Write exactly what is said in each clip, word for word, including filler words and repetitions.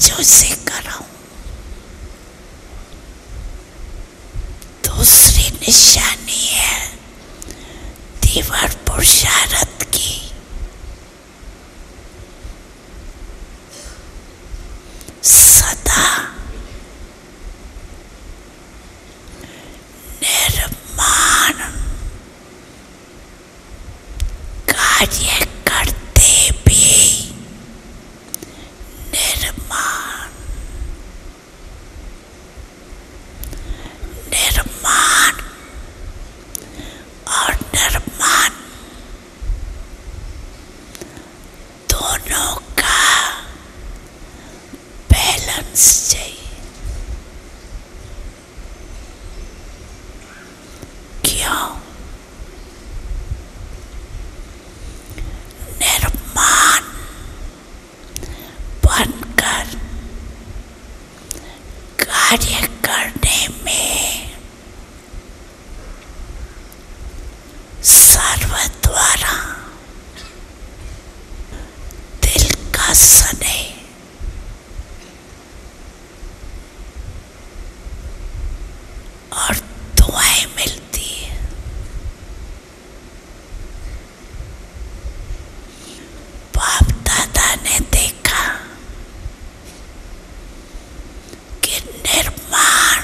बच्चों से कराऊं। दूसरी निशानी है दीवार पुरुषारत की। सदा निर्माण कार्य करते भी निर्माण निर्माण और निर्माण दोनों का बैलेंस चाहिए। क्यों? निर्माण बनकर कार्य करने में सर्व द्वारा दिल का स्नेह और दुआएं मिलती है। बाप दादा ने देखा कि निर्माण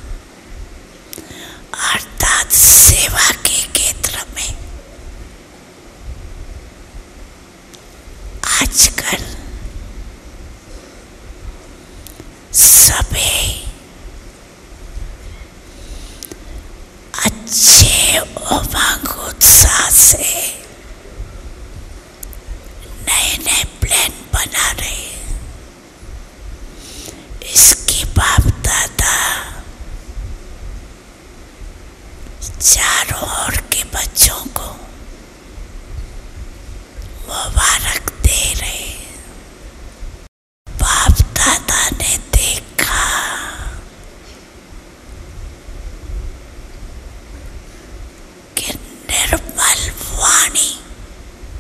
अर्थात सेवा के क्षेत्र में आजकल सभी अच्छे उमंग उत्साह से नए नए प्लान बना रहे। इसकी बाप दादा चारों ओर के बच्चों को मुबारक